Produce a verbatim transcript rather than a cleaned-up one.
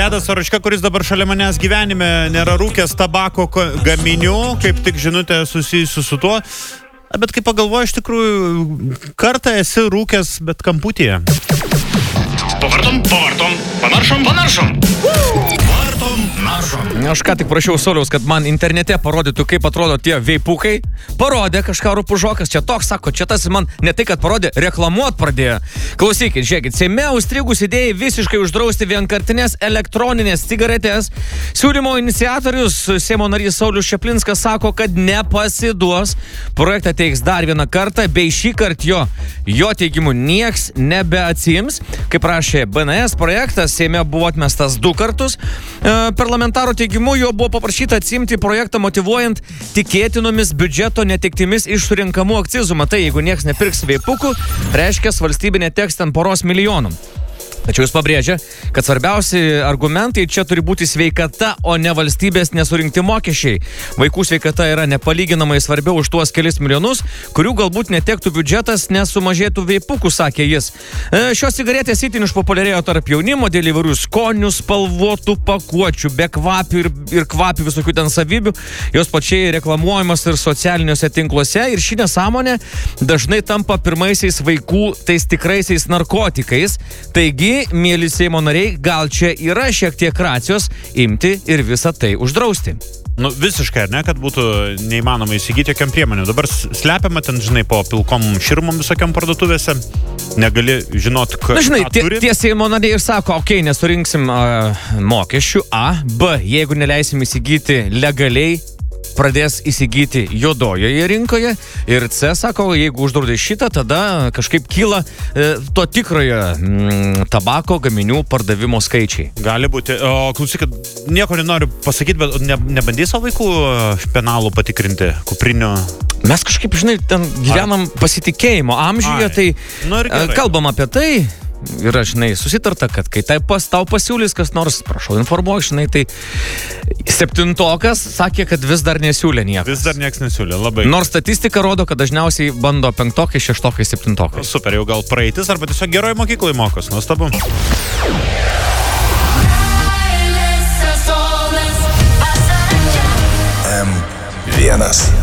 Gedas Oračka, kuris dabar šalia manęs gyvenime nėra rūkęs tabako gaminių, kaip tik žinutė susijusi su tuo. Bet kai pagalvoju, iš tikrųjų, kartą esi rūkęs, bet kamputyje. Pavartom, pavartom, panaršom, panaršom. Pavartom, naršom. Aš ką tik prašiau Sauliaus, kad man internete parodytų, kaip atrodo tie veipukai. Parodė kažką Rupužokas. Čia toks, sako, čia tas man ne tai, kad parodė, reklamuot pradėjo. Klausykit, žiūrėkit, Seime užstrigus idėjai visiškai uždrausti vienkartinės elektroninės cigaretės. Siūlymo iniciatorius Seimo narys Saulius Čaplinskas sako, kad nepasiduos. Projektą teiks dar vieną kartą, bei šį kartą jo, jo teigimu nieks nebeatsiims. Kaip rašė B N S, projektas Seime buvo atmestas du kartus. E, parlamentaro teigimu jo buvo paprašyta atsiimti projektą motyvuojant tikėtinomis biudžeto netektimis iš surinkamų akcizų. Matai, jeigu nieks nepirks veipukų, reiškia valstybė neteks ten poros milijonų. Tačiau jis pabrėžia, kad svarbiausi argumentai čia turi būti sveikata, o ne valstybės nesurinkti mokesčiai. Vaikų sveikata yra nepalyginamai svarbiau už tuos kelis milijonus, kurių galbūt netektų biudžetas, nes sumažėtų veipukų, sakė jis. E, šios cigaretės itin išpopuliarėjo tarp jaunimo dėl įvairių skonių, spalvotų pakuočių, be kvapių ir, ir kvapių visokių ten savybių. Jos pačiai reklamuojamas ir socialiniuose tinkluose ir ši nesąmonė dažnai tampa pirmaisiais vaikų tais tikraisiais narkotikais. Taigi, mėly Seimo nariai, gal čia yra šiek tiek racijos imti ir visą tai uždrausti. Nu, visiškai, ar ne, kad būtų neįmanoma įsigyti jokiam priemonių. Dabar slepiama ten, žinai, po pilkom širmom visokiam parduotuvėse. Negali žinot, ką, Na, žinai, ką tie, turi. tie Seimo nariai ir sako, okei, okay, nesurinksim uh, mokesčių, A, B, jeigu neleisim įsigyti legaliai, pradės įsigyti juodojoje rinkoje, ir C, sako, jeigu uždraudai šitą, tada kažkaip kyla e, to tikrojo mm, tabako gaminių pardavimo skaičiai. Gali būti. O klausykit, nieko nenoriu pasakyti, bet ne, nebandys savo vaikų penalų patikrinti, kuprinių. Mes kažkaip, žinai, ten gyvenam pasitikėjimo amžiuje, Ai. tai Nu ir gerai. kalbam apie tai. Yra, žinai, susitarta, kad kai tai pas tau pasiūlys kas nors, prašau, informuok, žinai, tai septintokas sakė, kad vis dar nesiūlė nieko. Vis dar nieks nesiūlė, labai. Nors statistika rodo, kad dažniausiai bando penktokai, šeštokai, septintokai. Super, jau gal praeitis arba tiesiog geroj mokyklai mokos, nuostabu. M vienas.